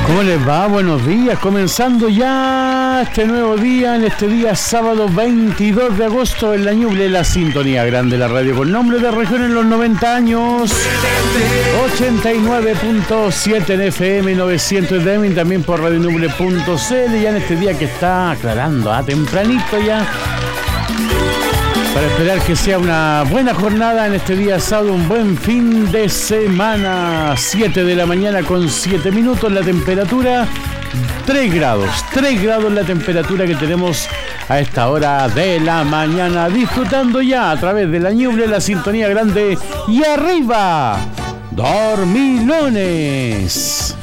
¿Cómo les va? Buenos días, comenzando ya este nuevo día, en este día sábado 22 de agosto en la Ñuble, la sintonía grande, la radio con nombre de región en los 90 años, 89.7 en FM, 900 de AM, también por radionuble.cl, ya en este día que está aclarando, tempranito ya, para esperar que sea una buena jornada en este día sábado, un buen fin de semana. 7 de la mañana con 7 minutos, la temperatura 3 grados la temperatura que tenemos a esta hora de la mañana, disfrutando ya a través de la Ñuble, la sintonía grande y arriba, dormilones.